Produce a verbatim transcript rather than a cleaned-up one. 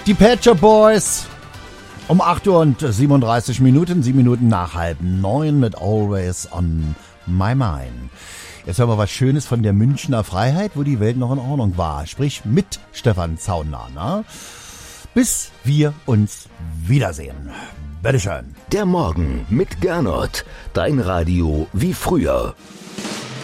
Die Pet Shop Boys um acht Uhr und siebenunddreißig Minuten, sieben Minuten nach halb neun mit Always on My Mind. Jetzt hören wir was Schönes von der Münchner Freiheit, wo die Welt noch in Ordnung war. Sprich mit Stefan Zauner. Na? Bis wir uns wiedersehen. Bitteschön. Der Morgen mit Gernot. Dein Radio wie früher.